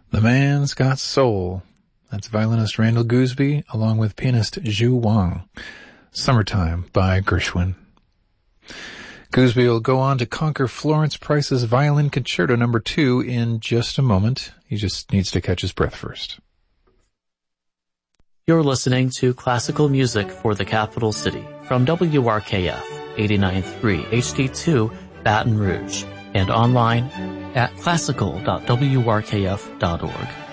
The Man's Got Soul. That's violinist Randall Gooseby along with pianist Zhu Wang. Summertime by Gershwin. Gooseby will go on to conquer Florence Price's Violin Concerto No. 2 in just a moment. He just needs to catch his breath first. You're listening to classical music for the capital city from WRKF 89.3 HD2 Baton Rouge and online at classical.wrkf.org.